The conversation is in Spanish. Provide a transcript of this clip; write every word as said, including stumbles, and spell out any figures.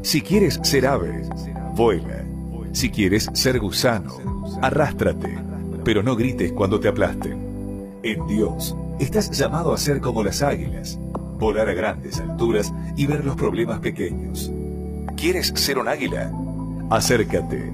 Si quieres ser ave, vuela. Si quieres ser gusano, arrástrate, pero no grites cuando te aplasten. En Dios, estás llamado a ser como las águilas, volar a grandes alturas y ver los problemas pequeños. ¿Quieres ser un águila? Acércate